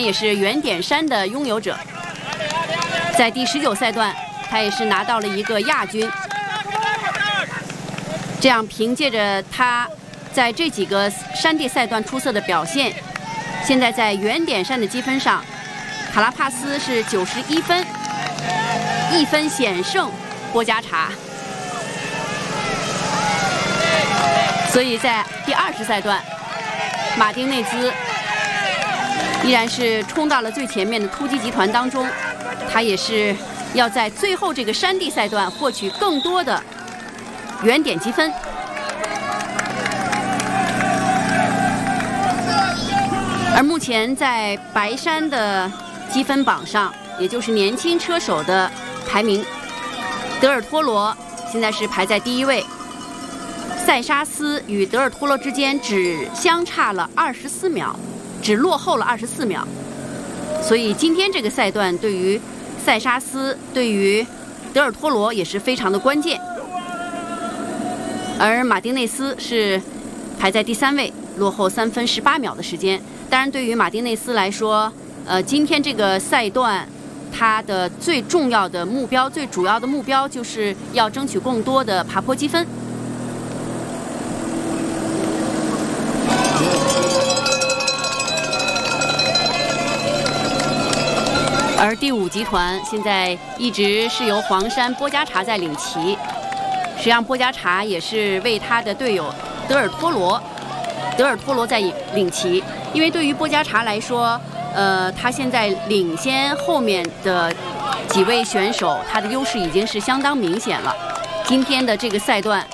也是原点山的拥有者，在第19赛段，他也是拿到了一个亚军。这样，凭借着他在这几个山地赛段出色的表现，现在在原点山的积分上，卡拉帕斯是91分，1分险胜波加查。所以在第20赛段，马丁内兹依然是冲到了最前面的突击集团当中，他也是要在最后这个山地赛段获取更多的原点积分。而目前在白山的积分榜上，也就是年轻车手的排名，德尔托罗现在是排在第1位，塞沙斯与德尔托罗之间只相差了24秒，只落后了24秒。所以今天这个赛段对于塞沙斯、对于德尔托罗也是非常的关键。而马丁内斯是排在第3位，落后3分18秒的时间。当然，对于马丁内斯来说，今天这个赛段，他的最重要的目标、最主要的目标，就是要争取更多的爬坡积分。而第5集团现在一直是由黄山波加查在领旗，实际上波加查也是为他的队友德尔托罗在领旗。因为对于波加查来说，他现在领先后面的几位选手，他的优势已经是相当明显了。今天的这个赛段，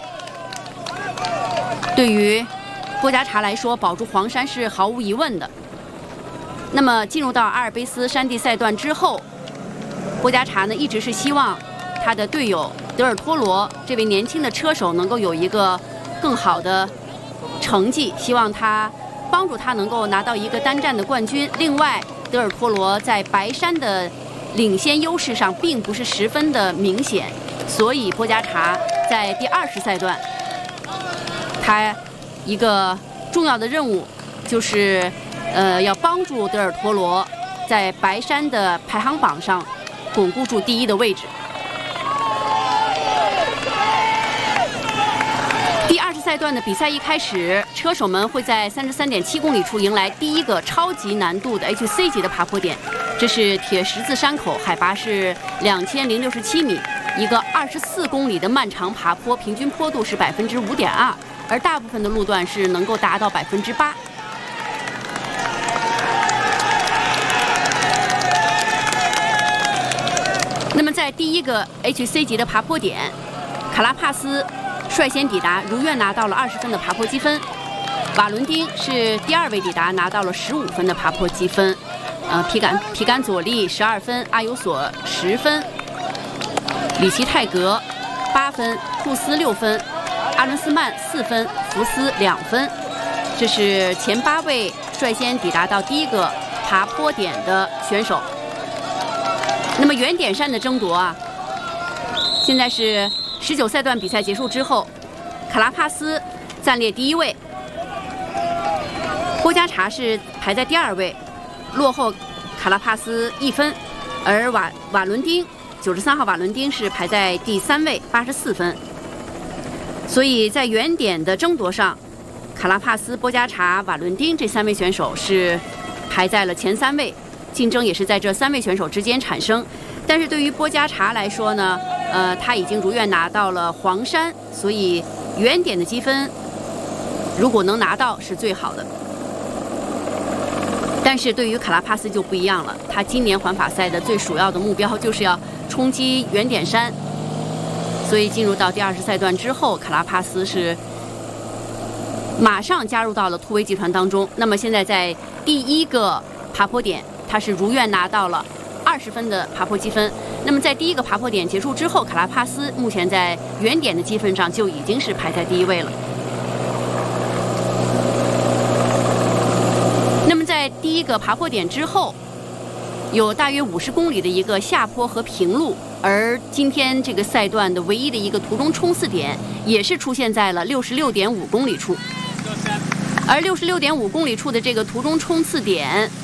对于波加查来说，保住黄山是毫无疑问的。那么进入到阿尔卑斯山地赛段之后，波加查呢一直是希望他的队友德尔托罗这位年轻的车手能够有一个更好的成绩，希望他帮助他能够拿到一个单站的冠军。另外，德尔托罗在白山的领先优势上并不是十分的明显，所以波加查在第20赛段，他一个重要的任务就是要帮助德尔托罗在白山的排行榜上巩固住第1的位置。第20赛段的比赛一开始，车手们会在33.7公里处迎来第1个超级难度的 HC 级的爬坡点，这是铁十字山口，海拔是2067米，一个24公里的漫长爬坡，平均坡度是5.2%，而大部分的路段是能够达到8%。那么在第1个 HC 级的爬坡点，卡拉帕斯率先抵达，如愿拿到了20分的爬坡积分。瓦伦丁是第2位抵达，拿到了15分的爬坡积分。皮甘佐利12分，阿尤索10分，里奇泰格8分，库斯6分，阿伦斯曼4分，福斯2分。这是前8位率先抵达到第1个爬坡点的选手。那么原点山的争夺啊，现在是19赛段比赛结束之后，卡拉帕斯暂列第1位，波加查是排在第2位，落后卡拉帕斯1分，而瓦伦丁93号瓦伦丁是排在第3位，84分。所以在原点的争夺上，卡拉帕斯、波加查、瓦伦丁这3位选手是排在了前3位，竞争也是在这3位选手之间产生。但是对于波加查来说呢，他已经如愿拿到了黄山，所以原点的积分如果能拿到是最好的。但是对于卡拉帕斯就不一样了，他今年环法赛的最主要的目标就是要冲击原点山，所以进入到第20赛段之后，卡拉帕斯是马上加入到了突围集团当中。那么现在在第1个爬坡点，他是如愿拿到了20分的爬坡积分。那么在第1个爬坡点结束之后，卡拉帕斯目前在原点的积分上就已经是排在第1位了。那么在第1个爬坡点之后，有大约50公里的一个下坡和平路，而今天这个赛段的唯一的一个途中冲刺点也是出现在了66.5公里处。而66.5公里处的这个途中冲刺点